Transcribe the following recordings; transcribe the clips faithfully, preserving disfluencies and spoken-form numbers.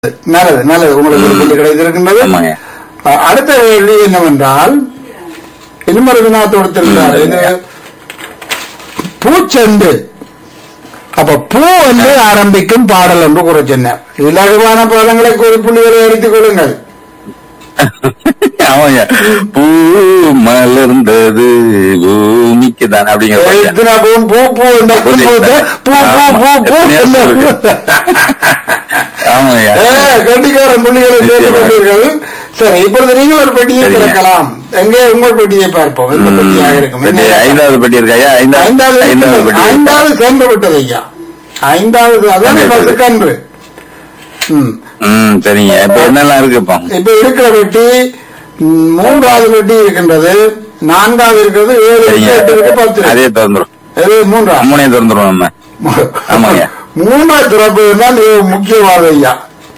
நல்லது நல்லது உங்களுக்கு ஒரு புள்ளி கிடைத்திருக்கின்றது. அஹ், அடுத்த கேள்வி என்னவென்றால் இன்னொரு வினா தொடுத்திருந்தார். இது பூச்செண்டு. அப்ப பூ என்று ஆரம்பிக்கும் பாடல் என்று கூற சொன்னார். இலகுவான பதங்களை கூறி புள்ளிகளை அடித்துக் கொள்ளுங்கள். ஆமாங்க, பூ மலர்ந்தது பூமிக்கு தான் அப்படிங்கிற எத்தனை பூ பூ பூ இந்த பூ பூ பூ பூ பூ பூ ஆமாங்க. கண்டிக்காரன் புள்ளிகளை சேர்த்து கொண்டீர்கள். சரி, இப்பொழுது நீங்கள் ஒரு பெட்டியை திறக்கலாம். எங்கே உங்கள் பெட்டியை பார்ப்போம். எந்த பெட்டியாக இருக்கும்? ஐந்தாவது பெட்டி இருக்கு ஐயா. ஐந்தாவது ஐந்தாவது பெட்டி ஐந்தாவது சென்று விட்டது ஐயா. ஐந்தாவது அதான் பத்து கன்று. ம் ம் சரிங்க. இப்ப என்னெல்லாம் இருக்கு இப்போ? இப்ப இருக்கிற பெட்டி ம், மூன்றாவது பெட்டி இருக்கின்றது, நான்காவது இருக்கிறது, ஏழு இருக்கு, எட்டு இருக்கு, பத்து இருக்கு. அதே திறந்துரும். இது மூன்றாவது. மூணையை திறந்துருவோம் நம்ம. ஆமாங்க. மூன்றாவது திறப்பு தான் இது முக்கியமானது ஐயா.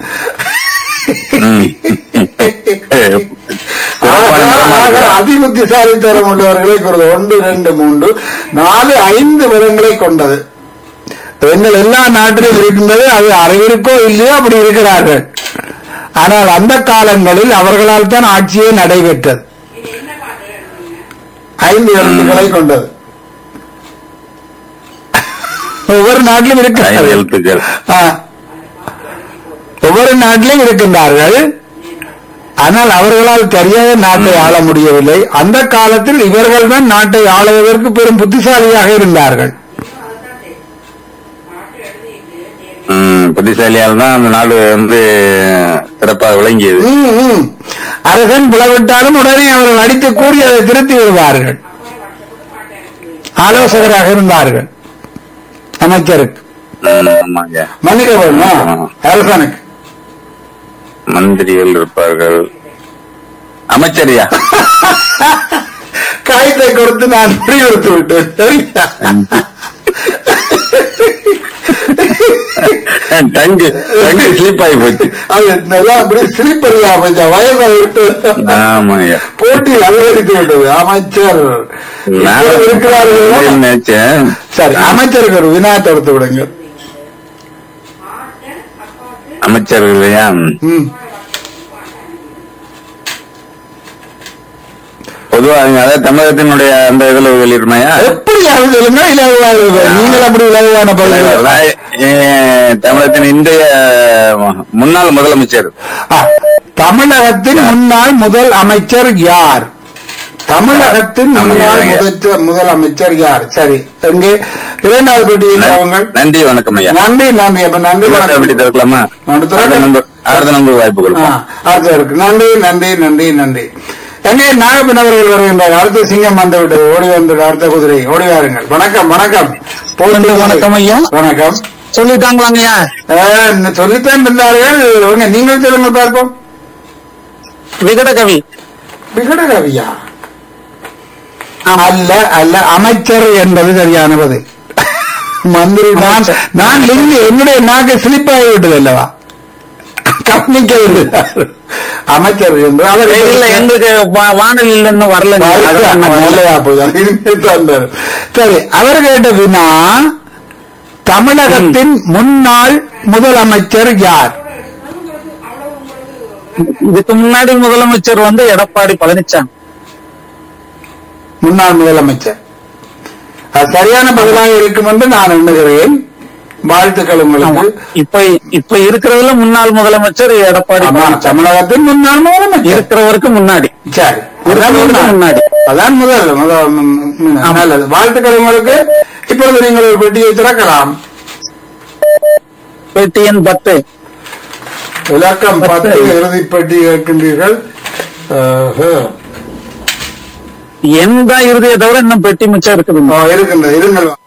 ம். அதிபுத்திசாலி தரம் உள்ளவர்களை கொண்டது ஒன்று ரெண்டு மூன்று நாலு ஐந்து விதங்களை கொண்டது. பெண்கள் எல்லா நாட்டிலும் இருக்கின்றது. அது அறிவிற்கோ இல்லையோ அப்படி இருக்கிறார்கள். ஆனால் அந்த காலங்களில் அவர்களால் தான் ஆட்சியே நடைபெற்றது. ஐந்து எழுத்துக்களை கொண்டது. ஒவ்வொரு நாட்டிலும் ஐந்து இருக்கிறார்கள். எழுத்துக்கள். ஆ. ஒவ்வொரு நாட்டிலும் இருக்கின்றார்கள். ஆனால் அவர்களால் தெரியாத நாட்டை ஆள முடியவில்லை. அந்த காலத்தில் இவர்கள் தான் நாட்டை ஆளுவதற்கு பெரும் புத்திசாலியாக இருந்தார்கள். ம், புத்திசாலியால் தான் அந்த நாடு வந்து சிறப்பாக விளங்கியது. ம், ம். அரசன் புலவிட்டாலும் உடனே அவர்கள் அடித்து கூறி அதை திருத்தி விடுவார்கள். ஆலோசகராக இருந்தார்கள் அமைச்சருக்கு. ம், ஆமாங்க. மன்னிக்க வேணுமா அரசனுக்கு? மந்திரிகள் இருப்பார்கள். அமைச்சரியா? காயத்தை கொடுத்து நான் முடிவெடுத்து விட்டேன். சரியா? டங்கு டங்கு ஸ்லிப் ஆகி போச்சு. அது நல்லா அப்படி சிரிப்பறியா அமைச்சர் வயதை விட்டு ஆமாங்க. போட்டி அதிகரித்து விட்டது. அமைச்சர் இப்போது இருக்கிறார்கள். நினைச்சேன். சரி, அமைச்சருக்கு ஒரு வினா தொடுத்து விடுங்க. அமைச்சர்கள் இல்லையா? ம். பொதுவா அதாவது தமிழகத்தினுடைய அந்த இதுல வெளியிடுமையா? எப்படியாவது சொல்லுங்க. இலகுவாக நீங்கள் அப்படி இலகுவான பதில். தமிழகத்தின் இன்றைய முன்னாள் முதலமைச்சர். ஆ, தமிழகத்தின் முன்னாள் முதல் அமைச்சர் யார்? தமிழகத்தின் முன்னாள் முதல் முதலமைச்சர் யார்? சரி, எங்கே இரண்டாவது பெட்டியில் அவங்க. நன்றி, வணக்கம் ஐயா. நன்றி நன்றி. அப்ப நன்றி அப்படி வணக்கம். திறக்கலாமா? நன்றி, திறக்க- அடுத்த நம்பர் அடுத்த நம்பர் வாய்ப்பு ஆ, கொடுப்போம். அடுத்து இருக்கு. நன்றி நன்றி நன்றி நன்றி. எங்கே நாகப்பன் அவர்கள் வருகின்றார். அடுத்த சிங்கம் வந்து விட்டது. ஓடி வந்து அடுத்த குதிரை ஓடி வாருங்கள். வணக்கம் வணக்கம். போட்டு வணக்கம் ஐயா. வணக்கம். சொல்லிட்டாங்களாங்கய்யா? ஆ, இன்னும் சொல்லித்தான் இருந்தார்கள். வாங்க, நீங்கள் சொல்லுங்க பார்ப்போம். விகடகவி. விகடகவியா? அல்ல அல்ல, அமைச்சர் என்பது சரியான பதில். மந்திரி நான் நான் லிங்கு என்னுடைய நாக்கு ஸ்லிப் ஆகிவிட்டது அல்லவா? கவனிக்கவில்லை. அமைச்சர் என்று அவர் இல்ல, எங்களுக்கு வா- வானொலியில இன்னும் வரல. நல்லதா போய்தான். இனிமேல் தான் வரும். சரி, அவர் கேட்ட வினா தமிழகத்தின் முன்னாள் முதலமைச்சர் யார்? இதுக்கு முன்னாடி முதலமைச்சர் வந்து எடப்பாடி பழனிசாமி. முன்னாள் முதலமைச்சர். அது சரியான பதிலாக இருக்கும் என்று நான் எண்ணுகிறேன். வாழ்த்துக்கள் உங்களுக்கு. இப்ப இப்ப இருக்கிறதுல முன்னாள் முதலமைச்சர் எடப்பாடி ஆமா, பழனிசாமி. தமிழகத்தின் முன்னாள் முதலமைச்சர் இருக்கிறவருக்கு முன்னாடி. சரி, அதான் இருக்கிறவருக்கு முன்னாள். முன்னாடி. அதான் முதல் முதல் ம், ம், நல்லது. வாழ்த்துக்கள் உங்களுக்கு. இப்பொழுது நீங்கள் ஒரு பெட்டியை திறக்கலாம். பெட்டி எண் பத்து. இலக்கம் பத்து இறுதி பெட்டி கேட்கின்றீர்கள். ஆஹா. எண் தான் இறுதியை தவிர இன்னும் பெட்டி மிச்சம் இருக்குது. ஆ, இருக்கின்றது. இருங்கள்.